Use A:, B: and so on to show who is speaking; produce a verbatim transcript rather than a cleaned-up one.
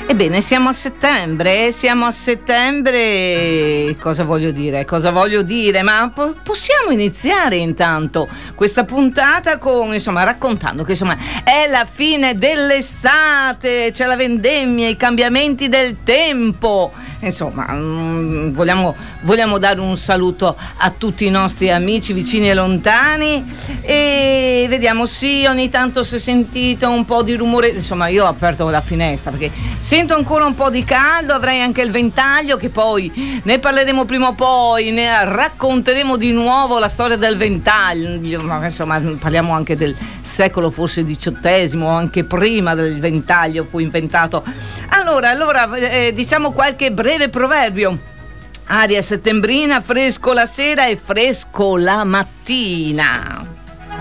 A: Ebbene, siamo a settembre, siamo a settembre, cosa voglio dire? Cosa voglio dire? Ma po- possiamo iniziare intanto questa puntata con, insomma, raccontando che insomma è la fine dell'estate, c'è la vendemmia, i cambiamenti del tempo, insomma, mh, vogliamo, vogliamo dare un saluto a tutti i nostri amici vicini e lontani e vediamo, sì, ogni tanto si è sentito un po' di rumore, insomma io ho aperto la finestra perché sento ancora un po' di caldo, avrei anche il ventaglio che poi ne parleremo prima o poi, ne racconteremo di nuovo la storia del ventaglio, ma insomma parliamo anche del secolo forse diciottesimo o anche prima del ventaglio fu inventato. Allora, allora eh, diciamo qualche breve proverbio. Aria settembrina, fresco la sera e fresco la mattina.